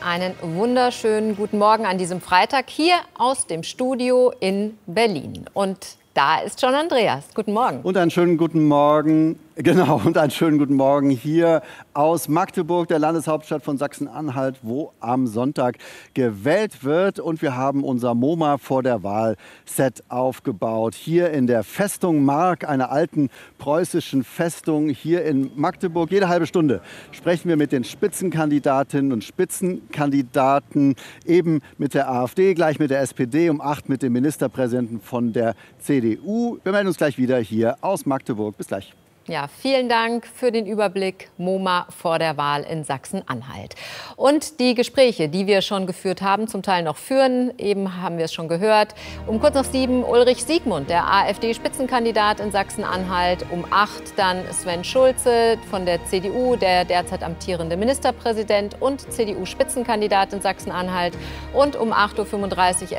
Einen wunderschönen guten Morgen an diesem Freitag hier aus dem Studio in Berlin. Und da ist schon Andreas. Guten Morgen. Und einen schönen guten Morgen. Genau, und einen schönen guten Morgen hier aus Magdeburg, der Landeshauptstadt von Sachsen-Anhalt, wo am Sonntag gewählt wird. Und wir haben unser MoMA vor der Wahl-Set aufgebaut. Hier in der Festung Mark, einer alten preußischen Festung hier in Magdeburg. Jede halbe Stunde sprechen wir mit den Spitzenkandidatinnen und Spitzenkandidaten, eben mit der AfD, gleich mit der SPD, um 8 mit dem Ministerpräsidenten von der CDU. Wir melden uns gleich wieder hier aus Magdeburg. Bis gleich. Ja, vielen Dank für den Überblick. MoMA vor der Wahl in Sachsen-Anhalt. Und die Gespräche, die wir schon geführt haben, zum Teil noch führen, eben haben wir es schon gehört. Um kurz nach 7 Ulrich Siegmund, der AfD-Spitzenkandidat in Sachsen-Anhalt. Um 8 dann Sven Schulze von der CDU, der derzeit amtierende Ministerpräsident und CDU-Spitzenkandidat in Sachsen-Anhalt. Und um 8:35 Uhr